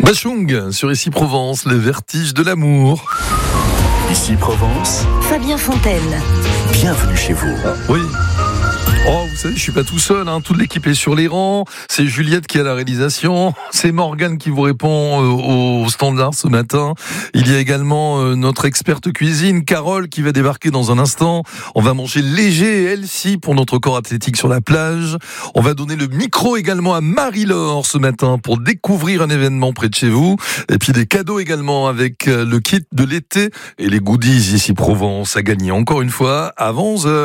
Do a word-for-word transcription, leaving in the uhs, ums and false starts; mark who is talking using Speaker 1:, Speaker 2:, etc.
Speaker 1: Bachung sur Ici Provence, le vertige de l'amour.
Speaker 2: Ici Provence,
Speaker 3: Fabien Fontel.
Speaker 2: bienvenue chez vous.
Speaker 1: Oui. Oh, vous savez, je suis pas tout seul, hein. Toute l'équipe est sur les rangs. C'est Juliette qui a la réalisation. C'est Morgane qui vous répond euh, au standard ce matin. Il y a également euh, notre experte cuisine, Carole, qui va débarquer dans un instant. On va manger léger, elle ci, pour notre corps athlétique sur la plage. On va donner le micro également à Marie-Laure ce matin pour découvrir un événement près de chez vous. Et puis des cadeaux également avec le kit de l'été et les goodies Ici Provence à gagner encore une fois avant onze heures.